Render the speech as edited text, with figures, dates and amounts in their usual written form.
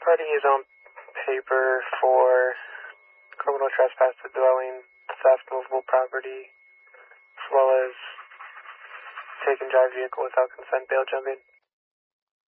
providing his own paper for criminal trespass to dwelling, theft, movable property, as well as take and drive vehicle without consent, bail jumping.